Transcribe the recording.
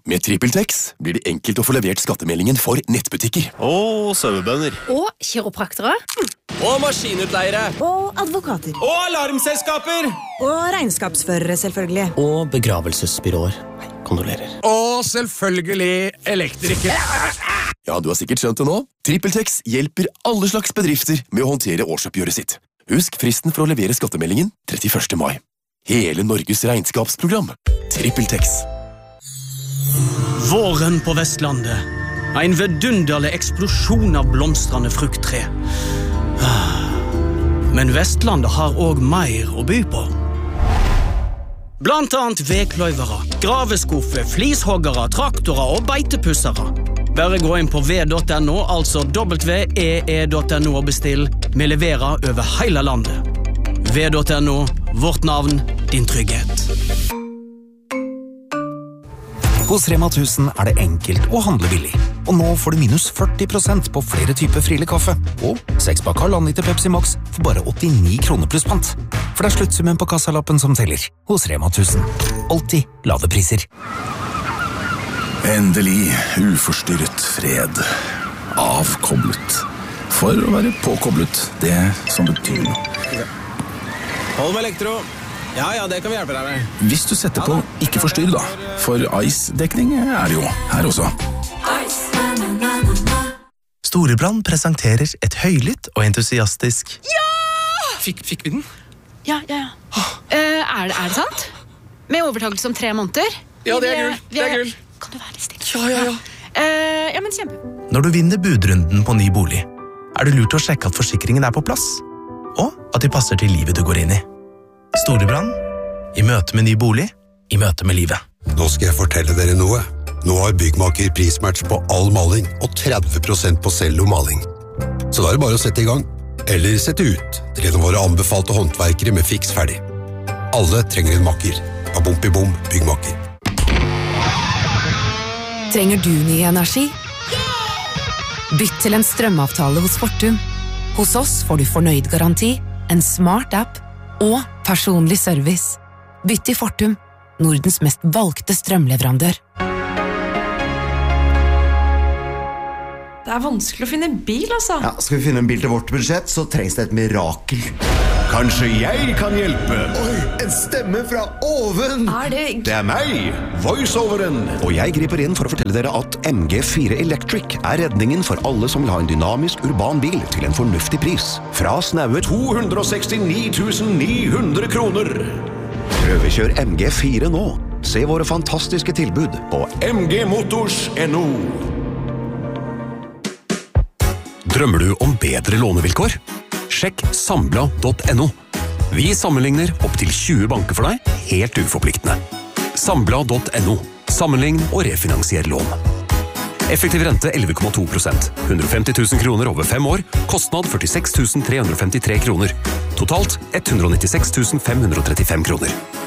Med TrippelTex blir det enkelt å få levert skattemeldingen for nettbutikker. Og sauebønder. Og kiropraktere. Og maskinutleiere. Og advokater. Og alarmselskaper. Og regnskapsførere, selvfølgelig. Og begravelsesbyråer. Kondolerer. Og selvfølgelig elektrikere. Ja, du har sikkert skjønt det nå. TrippelTex hjelper alle slags bedrifter med å håndtere årsoppgjøret sitt. Husk fristen for å levere skattemeldingen 31. mai. Hele Norges regnskapsprogram. TrippelTex. Våren på Vestlandet. En vidunderlig eksplosjon av blomstrende frukttre. Men Vestlandet har også mer å by på. Blant annet vekløyvere, graveskuffer, flishoggere, traktorer og beitepussere. Bare gå inn på ve.no, altså www.ee.no og bestill. Vi leverer over hele landet. ve.no, vårt navn, din trygghet. Hos Rema 1000 er det enkelt å handle billig. Og nå får du minus 40% på flere typer Friele kaffe. Og 6-pakk halvannen liter Pepsi Max for bare 89 kroner pluss pant. For det er sluttsummen på kassalappen som teller. Hos Rema 1000. Alltid lave priser. Endelig uforstyrret fred. Avkoblet. For å være påkoblet, det som betyr noe. Hold med elektro. Ja, det kan vi hjelpe deg med. Hvis du setter på ikke forstyrr da, for ICE-dekning er det jo her også. Storebrand presenterer et høylytt og entusiastisk... Ja! Fikk vi den? Ja. Er det sant? Med overtakelse om 3 måneder? Ja, det er gull. Kan du være litt stille? Ja. Ja, men kjempe. Når du vinner budrunden på ny bolig, er det lurt å sjekke at forsikringen er på plass, og at de passer til livet du går inn i. Storebrand, i møte med ny bolig, i møte med livet. Nå skal jeg fortelle dere noe. Nå har Byggmaker prismatch på all maling og 30% på cello-maling. Så da er det bare å sette i gang, eller sette ut, til en av våre anbefalte håndverkere med fiks ferdig. Alle trenger en makker. Bom, Byggmaker. Trenger du ny energi? Bytt til en strømavtale hos Fortum. Hos oss får du fornøyd garanti, en smart app og personlig service. Bytt til Fortum, Nordens mest valgte strømleverandør. Det er vanskelig å finne en bil, altså. Ja, skal vi finne en bil til vårt budsjett, så trengs det et mirakel. Kanskje jeg kan hjelpe? Oi, en stemme fra oven! Det er meg, voiceoveren. Og jeg griper inn for å fortelle dere at MG4 Electric er redningen for alle som vil ha en dynamisk urban bil til en fornuftig pris. Fra snaue 269 900 kroner. Prøvekjør MG4 nå. Se våre fantastiske tilbud på mgmotors.no. Drømmer du om bedre lånevilkår? Sjekk sambla.no. Vi sammenligner opp til 20 banker for deg, helt uforpliktende. Sambla.no. Sammenlign og refinansier lån. Effektiv rente 11,2%. 150 000 kroner over 5 år. Kostnad 46 353 kroner. Totalt 196 535 kroner.